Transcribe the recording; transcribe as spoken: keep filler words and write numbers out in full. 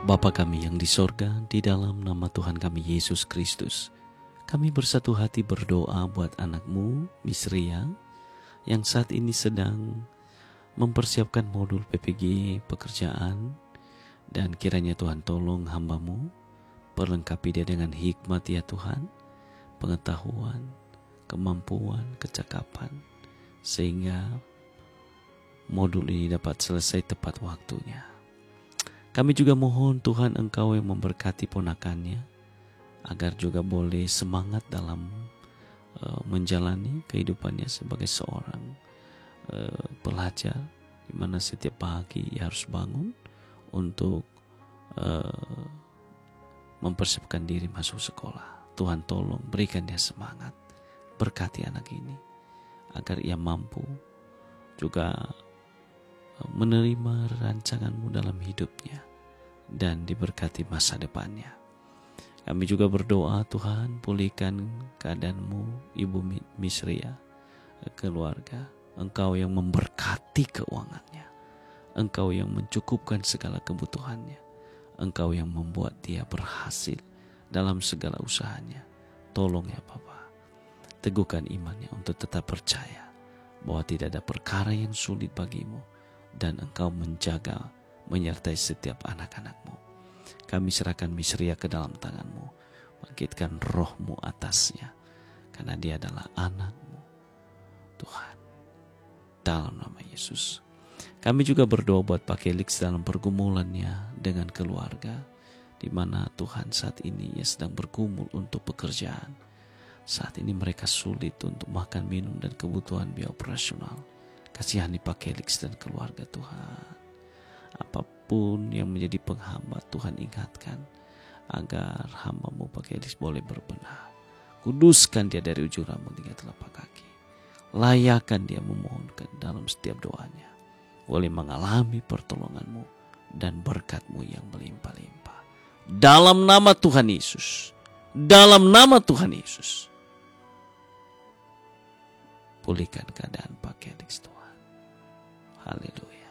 Bapa kami yang di sorga, di dalam nama Tuhan kami Yesus Kristus, kami bersatu hati berdoa buat anakmu, Miss Ria, yang saat ini sedang mempersiapkan modul P P G pekerjaan, dan kiranya Tuhan tolong hambamu, perlengkapi dia dengan hikmat ya Tuhan, pengetahuan, kemampuan, kecakapan, sehingga modul ini dapat selesai tepat waktunya. Kami juga mohon Tuhan Engkau yang memberkati ponakannya, agar juga boleh semangat dalam uh, menjalani kehidupannya sebagai seorang uh, pelajar, di mana setiap pagi ia harus bangun untuk uh, mempersiapkan diri masuk sekolah. Tuhan tolong berikan dia semangat, berkati anak ini, agar ia mampu juga menerima rancangan-Mu dalam hidupnya dan diberkati masa depannya. Kami juga berdoa Tuhan, pulihkan keadaan-Mu Ibu Miss Ria, keluarga. Engkau yang memberkati keuangannya, Engkau yang mencukupkan segala kebutuhannya, Engkau yang membuat dia berhasil dalam segala usahanya. Tolong ya Bapa, teguhkan imannya untuk tetap percaya bahwa tidak ada perkara yang sulit bagimu, dan Engkau menjaga, menyertai setiap anak-anak-Mu. Kami serahkan Miss Ria ke dalam tangan-Mu. Bangkitkan roh-Mu atasnya, karena dia adalah anak-Mu, Tuhan. Dalam nama Yesus. Kami juga berdoa buat Pak Felix dalam pergumulannya dengan keluarga, di mana Tuhan saat ini ia sedang bergumul untuk pekerjaan. Saat ini mereka sulit untuk makan, minum, dan kebutuhan biaya operasional. Kasihani Pak Felix dan keluarga Tuhan. Apapun yang menjadi penghambat, Tuhan ingatkan agar hamba-Mu Pak Felix boleh berbenah. Kuduskan dia dari ujung rambut hingga telapak kaki. Layakan dia memohonkan dalam setiap doanya, boleh mengalami pertolongan-Mu dan berkat-Mu yang melimpah-limpah. Dalam nama Tuhan Yesus, dalam nama Tuhan Yesus, pulihkan keadaan Pak Felix Tuhan. Haleluya.